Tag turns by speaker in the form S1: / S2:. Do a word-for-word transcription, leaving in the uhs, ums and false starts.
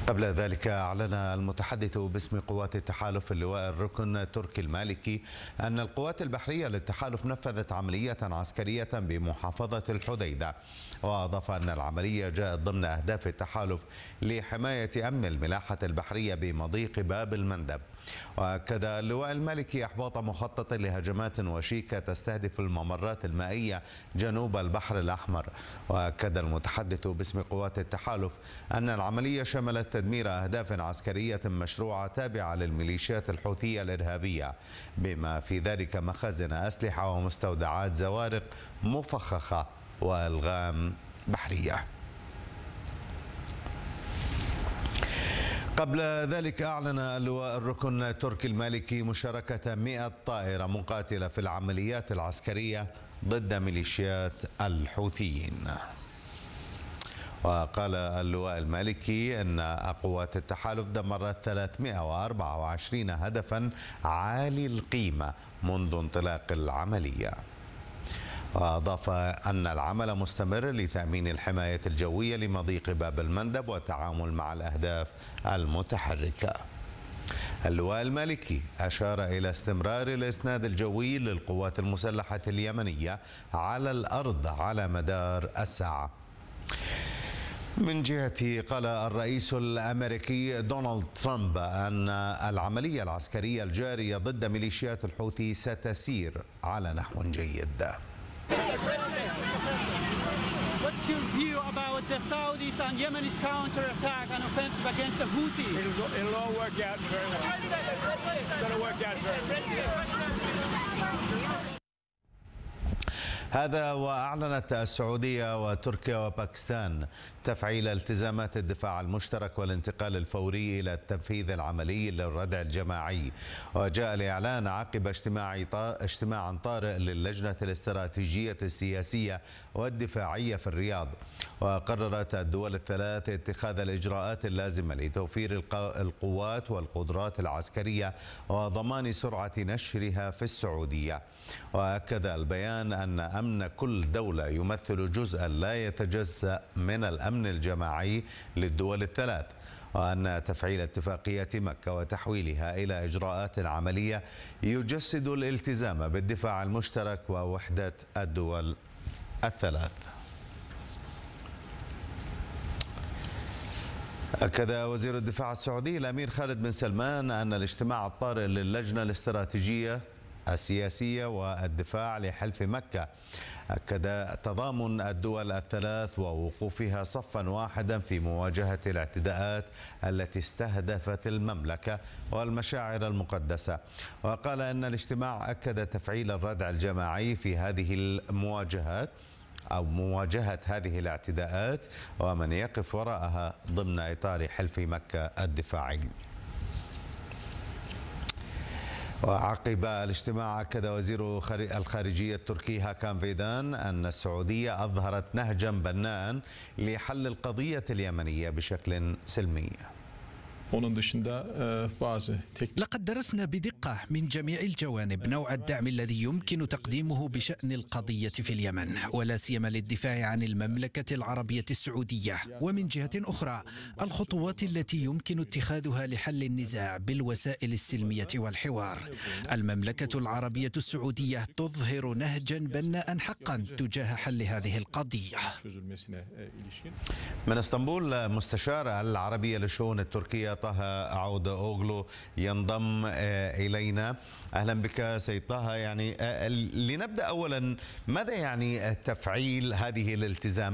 S1: قبل ذلك أعلن المتحدث باسم قوات التحالف اللواء الركن تركي المالكي أن القوات البحرية للتحالف نفذت عملية عسكرية بمحافظة الحديدة، وأضاف أن العملية جاءت ضمن أهداف التحالف لحماية أمن الملاحة البحرية بمضيق باب المندب. وأكد اللواء المالكي إحباط مخطط لهجمات وشيكة تستهدف الممرات المائية جنوب البحر الأحمر. وأكد المتحدث باسم قوات التحالف أن العملية شملت تدمير أهداف عسكرية مشروعة تابعة للميليشيات الحوثية الإرهابية، بما في ذلك مخازن أسلحة ومستودعات زوارق مفخخة وألغام بحرية. قبل ذلك أعلن اللواء الركن تركي المالكي مشاركة مئة طائرة مقاتلة في العمليات العسكرية ضد ميليشيات الحوثيين. وقال اللواء المالكي أن قوات التحالف دمرت ثلاثمئة وأربعة وعشرين هدفا عالي القيمة منذ انطلاق العملية. وأضاف أن العمل مستمر لتأمين الحماية الجوية لمضيق باب المندب والتعامل مع الأهداف المتحركة. اللواء المالكي أشار إلى استمرار الإسناد الجوي للقوات المسلحة اليمنية على الأرض على مدار الساعة. من جهته قال الرئيس الأمريكي دونالد ترامب أن العملية العسكرية الجارية ضد ميليشيات الحوثي ستسير على نحو جيد.
S2: What's your view about the Saudis and Yemenis counterattack and offensive against the Houthis?
S3: It'll, it'll all work out very well. It's going to work out very well.
S1: هذا وأعلنت السعودية وتركيا وباكستان تفعيل التزامات الدفاع المشترك والانتقال الفوري إلى التنفيذ العملي للردع الجماعي. وجاء الإعلان عقب اجتماع اجتماع طارئ للجنة الاستراتيجية السياسية والدفاعية في الرياض. وقررت الدول الثلاث اتخاذ الإجراءات اللازمة لتوفير القوات والقدرات العسكرية وضمان سرعة نشرها في السعودية. وأكد البيان أن أمن كل دولة يمثل جزءا لا يتجزأ من الأمن الجماعي للدول الثلاث، وأن تفعيل اتفاقية مكة وتحويلها إلى إجراءات عملية يجسد الالتزام بالدفاع المشترك ووحدة الدول الثلاث. أكد وزير الدفاع السعودي الأمير خالد بن سلمان أن الاجتماع الطارئ للجنة الاستراتيجية السياسية والدفاع لحلف مكة أكد تضامن الدول الثلاث ووقوفها صفا واحدا في مواجهة الاعتداءات التي استهدفت المملكة والمشاعر المقدسة. وقال أن الاجتماع أكد تفعيل الردع الجماعي في هذه المواجهات أو مواجهة هذه الاعتداءات ومن يقف وراءها ضمن إطار حلف مكة الدفاعي. وعقب الاجتماع أكد وزير الخارجية التركي هاكان فيدان أن السعودية أظهرت نهجا بناء لحل القضية اليمنية بشكل سلمي.
S4: لقد درسنا بدقة من جميع الجوانب نوع الدعم الذي يمكن تقديمه بشأن القضية في اليمن، ولا سيما للدفاع عن المملكة العربية السعودية، ومن جهة أخرى الخطوات التي يمكن اتخاذها لحل النزاع بالوسائل السلمية والحوار. المملكة العربية السعودية تظهر نهجا بناء حقا تجاه حل هذه القضية.
S1: من اسطنبول مستشار العربية للشؤون التركية طه عود أوغلو ينضم إلينا. أهلا بك سيد طه. يعني لنبدأ أولا، ماذا يعني تفعيل هذه الالتزامات